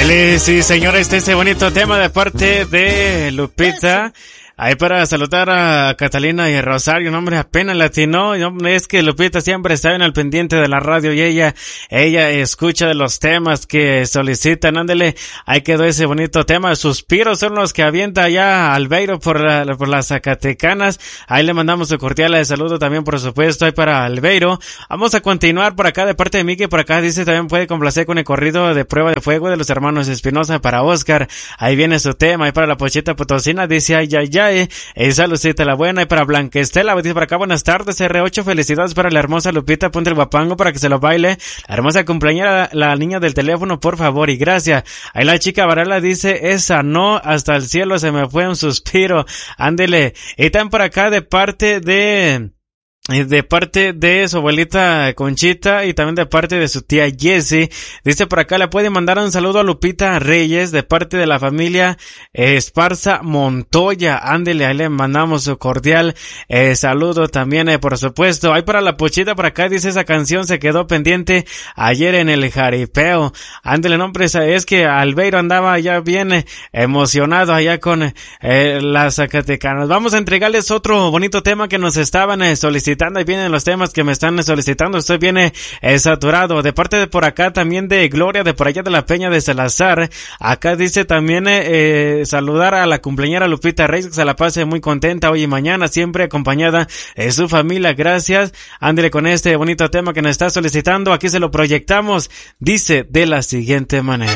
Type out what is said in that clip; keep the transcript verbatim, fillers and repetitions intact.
Sí, sí, señores, este bonito tema de parte de Lupita. Ahí para saludar a Catalina y a Rosario, no hombre, apenas latinó, no, es que Lupita siempre está en el pendiente de la radio y ella, ella escucha de los temas que solicitan, ándele, ahí quedó ese bonito tema, Suspiros son los que avienta allá Albeiro por la, por las Zacatecanas, ahí le mandamos un cordial saludo también por supuesto, ahí para Albeiro. Vamos a continuar por acá de parte de Miki, por acá dice también puede complacer con el corrido de Prueba de Fuego de los hermanos Espinosa para Oscar, ahí viene su tema, ahí para la Pochita Potosina, dice ay, ay, ay. Esa Lucita la buena y para Blanca Estela, dice para acá buenas tardes R ocho, felicidades para la hermosa Lupita, ponte el guapango para que se lo baile, la hermosa cumpleañera, la, la niña del teléfono por favor y gracias. Ahí la chica Varela dice esa no, hasta el cielo se me fue un suspiro, ándele. Y también por acá de parte de... de parte de su abuelita Conchita y también de parte de su tía Jessie, dice por acá le puede mandar un saludo a Lupita Reyes de parte de la familia eh, Esparza Montoya, ándele, ahí le mandamos su cordial eh, saludo también eh, por supuesto. Ahí para la Pochita por acá dice esa canción se quedó pendiente ayer en el jaripeo, ándele, no hombre, es que Albeiro andaba ya bien eh, emocionado allá con eh, las Zacatecanas. Vamos a entregarles otro bonito tema que nos estaban eh, solicitando. Ahí vienen los temas que me están solicitando. Estoy bien eh, saturado. De parte de por acá también de Gloria, de por allá de la Peña de Salazar. Acá dice también eh, eh, saludar a la cumpleañera Lupita Reyes, que se la pase muy contenta hoy y mañana, siempre acompañada de su familia. Gracias. Ándele con este bonito tema que nos está solicitando. Aquí se lo proyectamos. Dice de la siguiente manera.